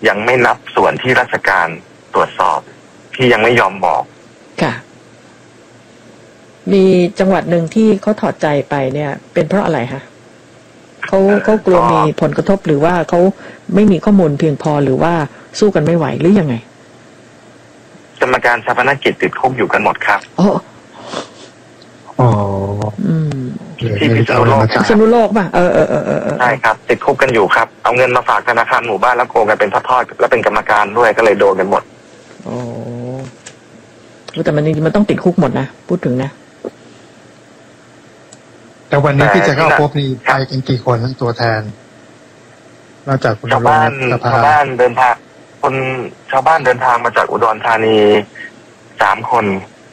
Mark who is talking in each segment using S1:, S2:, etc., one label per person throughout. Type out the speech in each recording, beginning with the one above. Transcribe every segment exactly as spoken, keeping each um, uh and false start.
S1: ยังไม่นับส่วนที่ราชการตรวจสอบที่ยังไม่ยอมบอก
S2: ค่ะมีจังหวัดหนึ่งที่เขาถอดใจไปเนี่ย เป็นเพราะอะไรคะเขาเขากลัวมีผลกระทบหรือว่าเขาไม่มีข้อมูลเพียงพอหรือว่าสู้กันไม่ไหวหรือยังไง
S1: กรรมการชาปนกิจติดคุกอยู่กันหมดครับ
S2: อ๋อ
S3: อ๋อ
S2: อืม
S1: ที่พิษณุโลก
S2: พิษณุโลกป่ะเออเออเออเออ
S1: ใช่ครับติดคุกกันอยู่ครับเอาเงินมาฝากธนาคารหมู่บ้านแล้วโกงกันเป็นทอดๆแล้วเป็นกรรมการด้วยก็เลยโดนกันหมด
S2: โอ้แต่มันจริงๆมันต้องติดคุกหมดนะพูดถึงนะ
S3: แต่วันนี้ที่จะเข้าพบนี่ไปกันกี่คนทั้งตัวแทนนอกจากคุณ
S1: ชาวบ้านชาวบ้านเดินทางคนชาวบ้านเดินทางมาจากอุดรธานีสามคน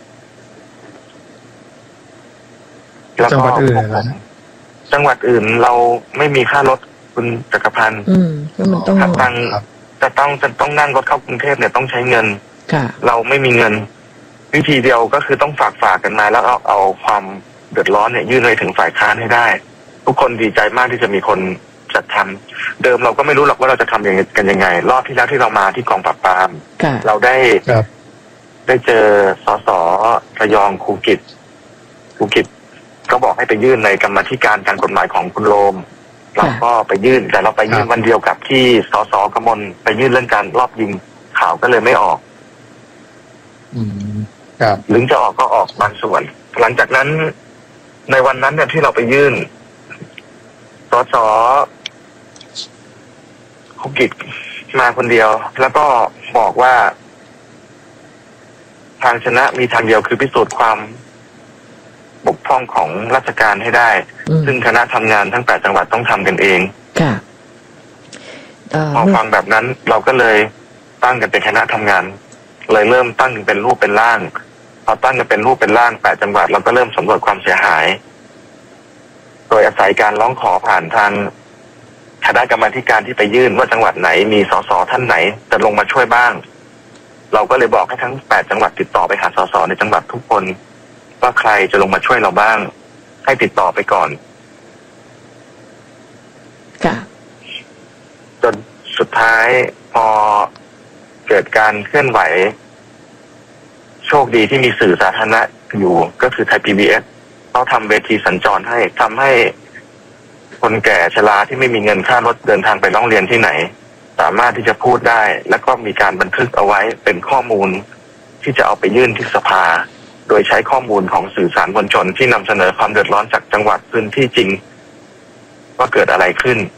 S3: จังหวัดอื่นนะ
S1: จังหวัดอื่นเราไม่มีค่ารถคุณจักรพันธ์
S2: อืมก็มันต้อง
S1: ตั้งจะต้องจะต้องนั่งรถเข้ากรุงเทพเนี่ยต้องใช้เงินเราไม่มีเงินวิธีเดียวก็คือต้องฝากฝากกันมาแล้วเอาเอาความเดือดร้อนเนี่ยยื่นไปถึงฝ่ายค้านให้ได้ทุกคนดีใจมากที่จะมีคนจัดทำเดิมเราก็ไม่รู้หรอกว่าเราจะทำอย่างกันยังไงรอบที่แล้วที่เรามาที่กองปราบปรามเราได้ได้เจอสสระยองครูกิจครูกิจก็บอกให้ไปยื่นในกรรมาธิการการกฎหมายของคุณโรมเราก็ไปยื่นแต่เราไปยื่นวันเดียวกับที่สสกมลไปยื่นเรื่องการรอบยิงข่าวก็เลยไม่ออก
S3: อืมครับ
S1: หรือจะออกก็ออกบางส่วนหลังจากนั้นในวันนั้นเนี่ยที่เราไปยื่นสสครูกิจมาคนเดียวแล้วก็บอกว่าทางชนะมีทางเดียวคือพิสูจน์ความบกพร่องของราชการให้ได้ซึ่งคณะทำงานทั้งแปดจังหวัดต้องทำกันเอง
S2: ค่ะ
S1: พอฟังแบบนั้นเราก็เลยตั้งกันเป็นคณะทำงานเลยเริ่มตั้งเป็นรูปเป็นร่างพอตั้งกันเป็นรูปเป็นร่างแปดจังหวัดเราก็เริ่มสำรวจความเสียหายโดยอาศัยการร้องขอผ่านทางคณะกรรมาธิการที่ไปยื่นว่าจังหวัดไหนมีสสท่านไหนจะลงมาช่วยบ้างเราก็เลยบอกให้ทั้งแปดจังหวัดติดต่อไปหาสสในจังหวัดทุกคนว่าใครจะลงมาช่วยเราบ้างให้ติดต่อไปก่อน
S2: ค่ะ
S1: จนสุดท้ายพอเกิดการเคลื่อนไหวโชคดีที่มีสื่อสาธารณะอยู่ก็คือไทย พี บี เอส เขาทำเวทีสัญจรให้ทำให้คนแก่ชราที่ไม่มีเงินค่ารถเดินทางไปร้องเรียนที่ไหนสามารถที่จะพูดได้แล้วก็มีการบันทึกเอาไว้เป็นข้อมูลที่จะเอาไปยื่นที่สภาโดยใช้ข้อมูลของสื่อสารมวลชนที่นำเสนอความเดือดร้อนจากจังหวัดพื้นที่จริงว่าเกิดอะไรขึ้น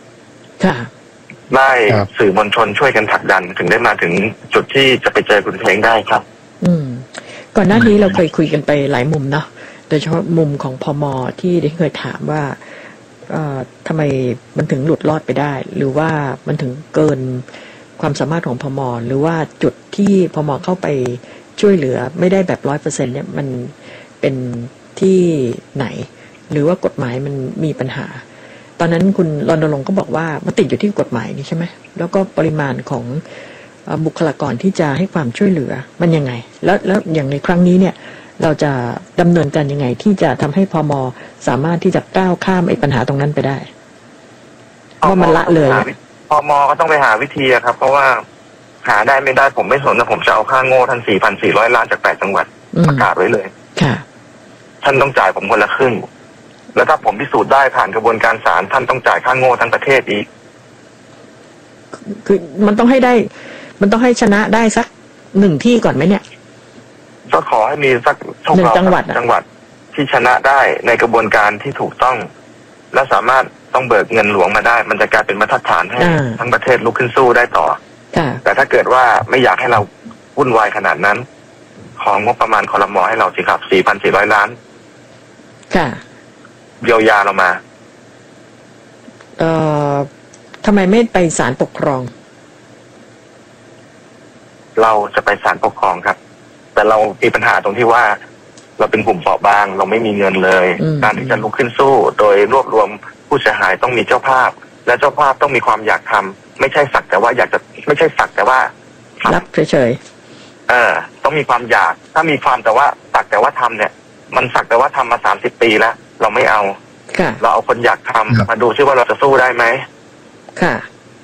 S1: ได้สื่อมวลชนช่วยกันผลักดันถึงได้มาถึงจุดที่จะไปเจอคุณเพลงได้ครับ
S2: อืมก่อนหน้านี้เราเคยคุยกันไปหลายมุมเนาะโดยเฉพาะมุมของพม.ที่ได้เคยถามว่าเอ่อทำไมมันถึงหลุดรอดไปได้หรือว่ามันถึงเกินความสามารถของพม.หรือว่าจุดที่พม.เข้าไปช่วยเหลือไม่ได้แบบร้อยเปอร์เซ็นต์เนี่ยมันเป็นที่ไหนหรือว่ากฎหมายมันมีปัญหาตอนนั้นคุณรณรงค์ก็บอกว่ามันติดอยู่ที่กฎหมายนี่ใช่ไหมแล้วก็ปริมาณของบุคลากรที่จะให้ความช่วยเหลือมันยังไงแล้วแล้วอย่างในครั้งนี้เนี่ยเราจะดำเนินการยังไงที่จะทำให้พม.สามารถที่จะก้าวข้ามไอ้ปัญหาตรงนั้นไปได้ว่ามันละเลย
S1: พม.ก็ต้องไปหาวิธีครับเพราะว่าหาได้ไม่ได้ผมไม่สนนะผมจะเอาค่าโง่ท่าน สี่พันสี่ร้อย ล้านจากแปดจังหวัดประกาศไว้เลย
S2: ค่ะ
S1: ท่านต้องจ่ายผมคนละครึ่งแล้วถ้าผมพิสูจน์ได้ผ่านกระบวนการศาลท่านต้องจ่ายค่าโง่ทั้งประเทศอีก
S2: คือมันต้องให้ได้มันต้องให้ชนะได้สักหนึ่งที่ก่อนไหมเนี่ย
S1: ก็ขอให้มีสัก
S2: หนึ่งจังหวัด
S1: จังหวัดที่ชนะได้ในกระบวนการที่ถูกต้องและสามารถต้องเบิกเงินหลวงมาได้มันจะกลายเป็นมาตรฐานให้ทั้งประเทศลุกขึ้นสู้ได้ต่อแต่ถ้าเกิดว่าไม่อยากให้เราวุ่นวายขนาดนั้นของงบประมาณครม.ให้เราสิครับ สี่พันสี่ร้อย ล้าน
S2: ค่ะ
S1: เยียวยาเรามา
S2: เอ่อทำไมไม่ไปศาลปกครอง
S1: เราจะไปศาลปกครองครับแต่เรามีปัญหาตรงที่ว่าเราเป็นกลุ่มเปราะบางเราไม่มีเงินเลยการที่จะลุกขึ้นสู้โดยรวบรวมผู้เสียหายต้องมีเจ้าภาพและเจ้าภาพต้องมีความอยากทำไม่ใช่สักแต่ว่าอยากจะไม่ใช่สักแต่ว่า
S2: รับเฉย
S1: ๆเออต้องมีความอยากถ้ามีความแต่ว่าสักแต่ว่าทำเนี่ยมันสักแต่ว่าทำมาสามสิบปีแล้วเราไม่เอาเราเอาคนอยากทำมาดูซิว่าเราจะสู้ได้ไหม
S2: ค่ะ